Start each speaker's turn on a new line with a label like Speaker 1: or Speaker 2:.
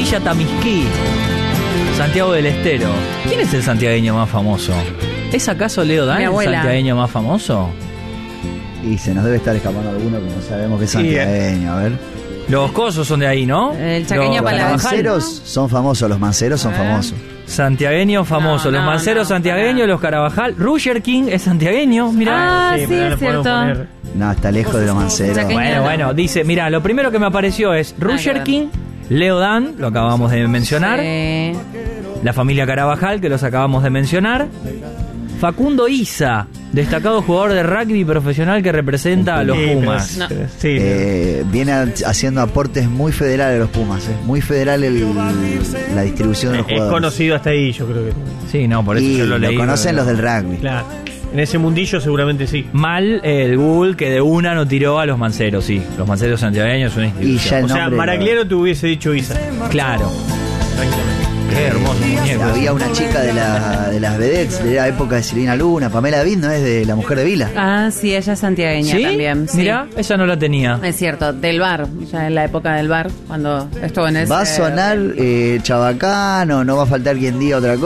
Speaker 1: Villa Tamisquí, Santiago del Estero. ¿Quién es el santiagueño más famoso? ¿Es acaso Leo Dan, el santiagueño más famoso?
Speaker 2: Y se nos debe estar escapando alguno que no sabemos que es santiagueño, a ver.
Speaker 1: Los cosos son de ahí, ¿no?
Speaker 3: El chaqueño
Speaker 2: Los manceros son famosos, los manceros son famosos.
Speaker 1: Santiagueño famoso, los manceros santiagueños, los Carabajal. Roger King es santiagueño, mirá.
Speaker 3: Ah, sí, es cierto.
Speaker 2: No, está lejos de los manceros.
Speaker 1: Bueno, dice, mirá, lo primero que me apareció es Roger King, Leo Dan, lo acabamos de mencionar.
Speaker 3: Sí.
Speaker 1: La familia Carabajal, que los acabamos de mencionar. Facundo Isa, destacado jugador de rugby profesional que representa a los Pumas.
Speaker 3: No.
Speaker 2: Viene haciendo aportes muy federales a los Pumas. Muy federal la distribución de los jugadores.
Speaker 4: Es conocido hasta ahí, yo creo que.
Speaker 1: Sí, no, por eso
Speaker 2: Y
Speaker 1: yo lo leí.
Speaker 2: lo conocen los del rugby.
Speaker 4: Claro. En ese mundillo seguramente sí.
Speaker 1: Mal el Google que de una no tiró a los manceros, sí. Los manceros santiagueños son una institución.
Speaker 4: O sea, Maragliero te hubiese dicho Isa.
Speaker 1: Claro.
Speaker 4: Tranquilamente.
Speaker 1: Qué hermoso muñeco.
Speaker 2: Había una chica de las vedettes de la época de Silvina Luna, Pamela Vid, ¿no es de La Mujer de Vila?
Speaker 3: Ah, sí, ella es santiagueña
Speaker 1: ¿Sí?
Speaker 3: también. Sí.
Speaker 1: Mirá, esa no la tenía.
Speaker 3: Es cierto, del bar, ya en la época del bar, cuando estuvo en ese...
Speaker 2: Va a sonar chabacano, no va a faltar quien diga otra cosa.